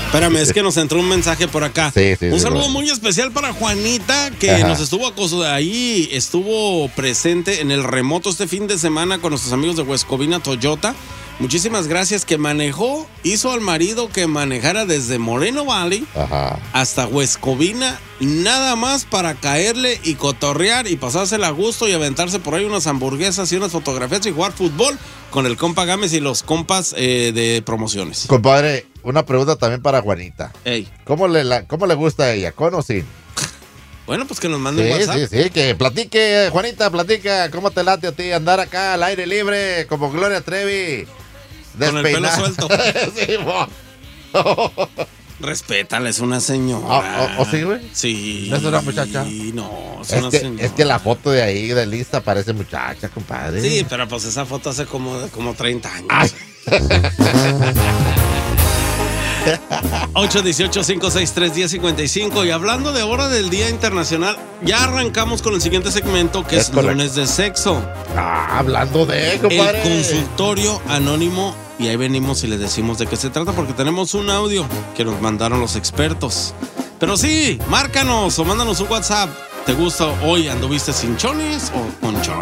Espérame, es que nos entró un mensaje por acá. Sí, un saludo bueno. muy especial para Juanita, que nos estuvo presente en el remoto este fin de semana con nuestros amigos de Huescovina Toyota. Muchísimas gracias, que hizo al marido que manejara desde Moreno Valley hasta Huescovina, nada más para caerle y cotorrear y pasársela a gusto y aventarse por ahí unas hamburguesas y unas fotografías y jugar fútbol con el compa Gámez y los compas de promociones. Compadre, una pregunta también para Juanita. Ey. ¿Cómo le gusta a ella? ¿Con o sin? Bueno, pues que nos manden WhatsApp. Sí, que platique, Juanita, platica. ¿Cómo te late a ti andar acá al aire libre como Gloria Trevi? Con el pelo suelto. Sí, respétala, es una señora. ¿O sí, güey? Sí. ¿No es una muchacha? Sí, no, es una señora. Es que la foto de ahí de lista parece muchacha, compadre. Sí, pero pues esa foto hace como 30 años. Ay. 818-563-1055. Y hablando de hora del Día Internacional, ya arrancamos con el siguiente segmento, que es Lunes de Sexo. Hablando de, compadre. El consultorio anónimo. Y ahí venimos y les decimos de qué se trata, porque tenemos un audio que nos mandaron los expertos. Pero sí, márcanos o mándanos un WhatsApp. ¿Te gusta hoy anduviste sin chones o con chones?